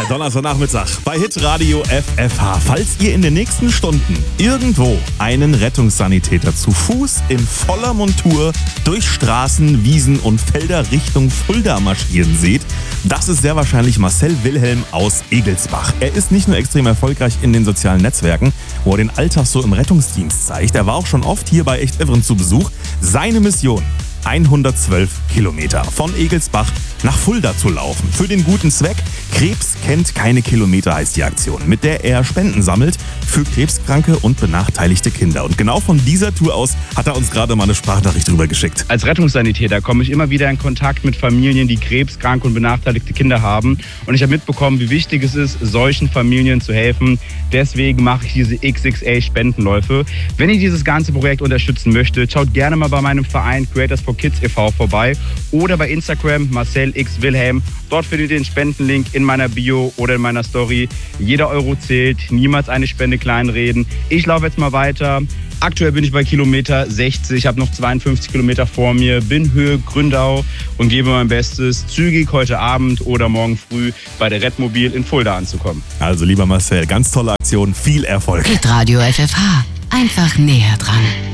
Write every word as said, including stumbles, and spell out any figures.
Donnerstagnachmittag bei Hitradio F F H. Falls ihr in den nächsten Stunden irgendwo einen Rettungssanitäter zu Fuß in voller Montur durch Straßen, Wiesen und Felder Richtung Fulda marschieren seht, das ist sehr wahrscheinlich Marcel Wilhelm aus Egelsbach. Er ist nicht nur extrem erfolgreich in den sozialen Netzwerken, wo er den Alltag so im Rettungsdienst zeigt. Er war auch schon oft hier bei Echt Evren zu Besuch. Seine Mission: hundertzwölf Kilometer von Egelsbach nach Fulda zu laufen. Für den guten Zweck. Krebs kennt keine Kilometer heißt die Aktion, mit der er Spenden sammelt für krebskranke und benachteiligte Kinder. Und genau von dieser Tour aus hat er uns gerade mal eine Sprachnachricht drüber geschickt. Als Rettungssanitäter komme ich immer wieder in Kontakt mit Familien, die krebskranke und benachteiligte Kinder haben. Und ich habe mitbekommen, wie wichtig es ist, solchen Familien zu helfen. Deswegen mache ich diese X X L-Spendenläufe. Wenn ihr dieses ganze Projekt unterstützen möchtet, schaut gerne mal bei meinem Verein Creators for Kids e V vorbei oder bei Instagram Marcel X Wilhelm. Dort findet ihr den Spendenlink in meiner Bio oder in meiner Story. Jeder Euro zählt, niemals eine Spende kleinreden. Ich laufe jetzt mal weiter. Aktuell bin ich bei Kilometer sechzig, habe noch zweiundfünfzig Kilometer vor mir, bin Höhe Gründau und gebe mein Bestes, zügig heute Abend oder morgen früh bei der Redmobil in Fulda anzukommen. Also lieber Marcel, ganz tolle Aktion, viel Erfolg. Hitradio F F H, einfach näher dran.